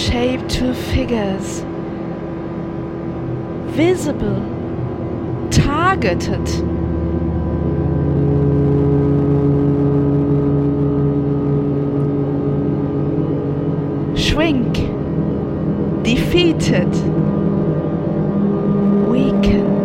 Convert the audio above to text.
shape two figures. Visible, targeted. Shrink, defeated, weaken.